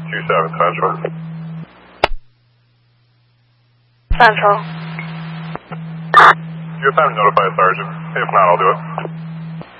27 Central. Central. You have time to notify a sergeant. If not, I'll do it.